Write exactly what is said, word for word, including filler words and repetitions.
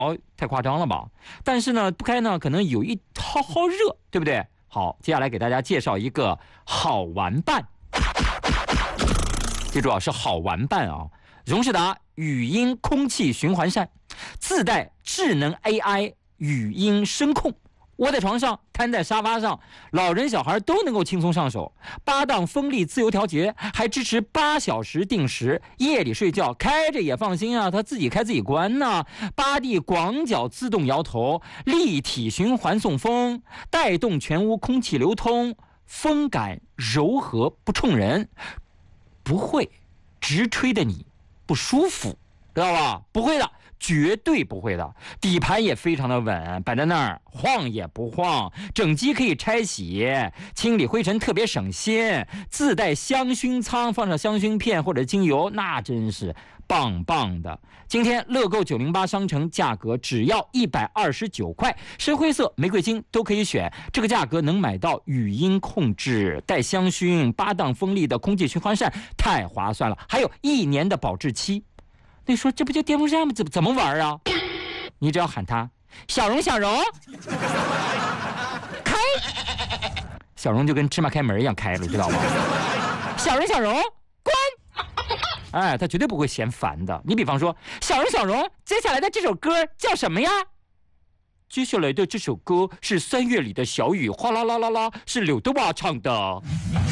哦，太夸张了吧？但是呢，不开呢，可能有一好好热，对不对？好，接下来给大家介绍一个好玩伴，记住啊，是好玩伴啊。荣仕达语音空气循环扇，自带智能 A I 语音声控。窝在床上，瘫在沙发上，老人小孩都能够轻松上手。八档风力自由调节，还支持八小时定时。夜里睡觉开着也放心啊，它自己开自己关呢。八 D 广角自动摇头，立体循环送风，带动全屋空气流通，风感柔和不冲人，不会直吹的你不舒服，知道吧？不会的。绝对不会的，底盘也非常的稳，摆在那儿晃也不晃，整机可以拆洗，清理灰尘特别省心，自带香薰仓，放上香薰片或者精油，那真是棒棒的。今天乐购九零八商城价格只要一百二十九块，深灰色、玫瑰金都可以选，这个价格能买到语音控制、带香薰、八档风力的空气循环扇，太划算了，还有一年的保质期。你说这不就电风扇吗？怎么怎么玩啊？你只要喊他小荣小荣开，小荣就跟芝麻开门一样开了，知道吗？小荣小荣关，哎，他绝对不会嫌烦的。你比方说小荣小荣，接下来的这首歌叫什么呀？接下来的这首歌是三月里的小雨，哗啦啦啦啦，是刘德华唱的。